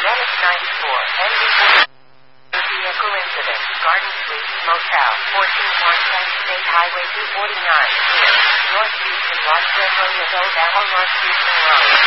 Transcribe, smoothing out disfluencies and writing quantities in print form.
Venice 94, NV vehicle incident, Garden Suites Motel, 14 Montana State Highway 249, here, North Houston, Los Pueblos, Alabama, North Houston Road.